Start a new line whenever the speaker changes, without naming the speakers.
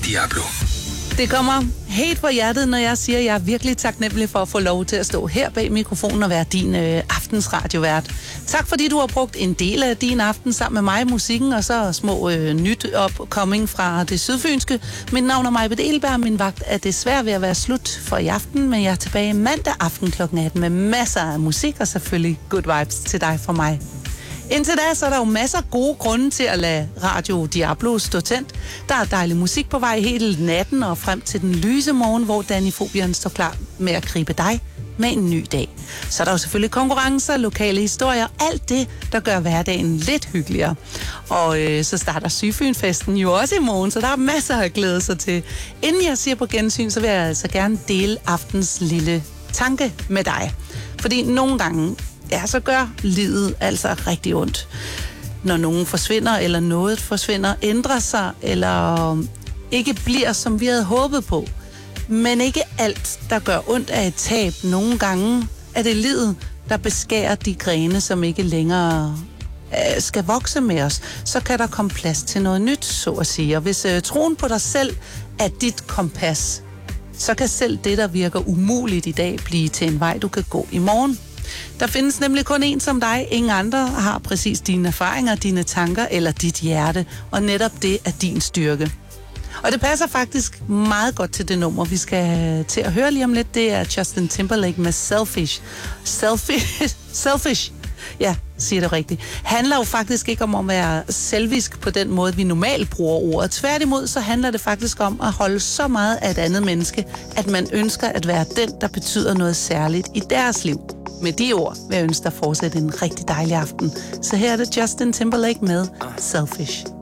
Diablo.
Det kommer helt fra hjertet, når jeg siger, at jeg er virkelig taknemmelig for at få lov til at stå her bag mikrofonen og være din aftensradiovært. Tak fordi du har brugt en del af din aften sammen med mig, musikken og så små nyt opkoming fra det sydfynske. Mit navn er Maj-Britt Egelberg, min vagt er desværre ved at være slut for i aften, men jeg er tilbage mandag aften kl. 18 med masser af musik og selvfølgelig good vibes til dig fra mig. Indtil da, så er der jo masser af gode grunde til at lade Radio Diablo stå tændt. Der er dejlig musik på vej hele natten og frem til den lyse morgen, hvor Danny Fobian står klar med at gribe dig med en ny dag. Så er der jo selvfølgelig konkurrencer, lokale historier, alt det, der gør hverdagen lidt hyggeligere. Og så starter Sydfynfesten jo også i morgen, så der er masser at glæde sig til. Inden jeg siger på gensyn, så vil jeg altså gerne dele aftens lille tanke med dig. Fordi nogle gange, ja, så gør livet altså rigtig ondt. Når nogen forsvinder, eller noget forsvinder, ændrer sig, eller ikke bliver, som vi havde håbet på. Men ikke alt, der gør ondt af et tab. Nogle gange er det livet, der beskærer de grene, som ikke længere skal vokse med os. Så kan der komme plads til noget nyt, så at sige. Og hvis troen på dig selv er dit kompas, så kan selv det, der virker umuligt i dag, blive til en vej, du kan gå i morgen. Der findes nemlig kun en som dig. Ingen andre har præcis dine erfaringer, dine tanker eller dit hjerte. Og netop det er din styrke. Og det passer faktisk meget godt til det nummer, vi skal til at høre lige om lidt. Det er Justin Timberlake med Selfish. Selfish. Ja, siger det rigtigt. Handler jo faktisk ikke om at være selvisk på den måde, vi normalt bruger ordet. Tværtimod, så handler det faktisk om at holde så meget af et andet menneske, at man ønsker at være den, der betyder noget særligt i deres liv. Med de ord vil jeg ønske dig fortsætte en rigtig dejlig aften. Så her er det Justin Timberlake med Selfish.